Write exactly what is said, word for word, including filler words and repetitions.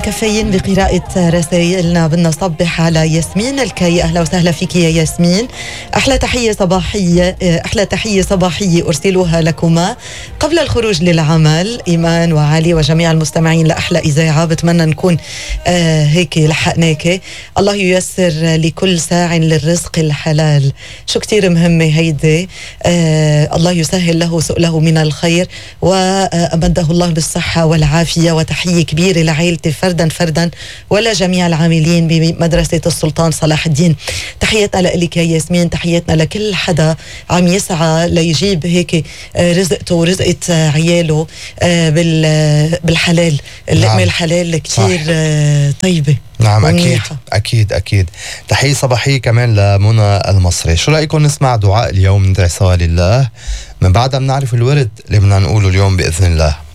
كافيين بقراءة رسائلنا. بدنا نصبح على ياسمين الكي. أهلا وسهلا فيك يا ياسمين. أحلى تحية صباحية أحلى تحية صباحية أرسلوها لكما قبل الخروج للعمل. إيمان وعلي وجميع المستمعين لأحلى إذاعة. بتمنى نكون آه هيك لحقناك. الله ييسر لكل ساع للرزق الحلال. شو كتير مهمة هيدي. آه الله يسهل له سؤله من الخير وأمده الله بالصحة والعافية. وتحية كبيرة لعائلتي فردا فردا ولا جميع العاملين بمدرسة السلطان صلاح الدين. تحياتنا لك يا ياسمين. تحياتنا لكل حدا عم يسعى ليجيب هيك رزقته ورزقة عياله بالحلال. اللقمة نعم. الحلال كتير صح. طيبة. نعم أكيد أكيد أكيد. تحية صباحية كمان لمنى المصري. شو رأيكم نسمع دعاء اليوم ندعي سوا لله، من بعدها بنعرف الورد اللي بدنا نقوله اليوم بإذن الله.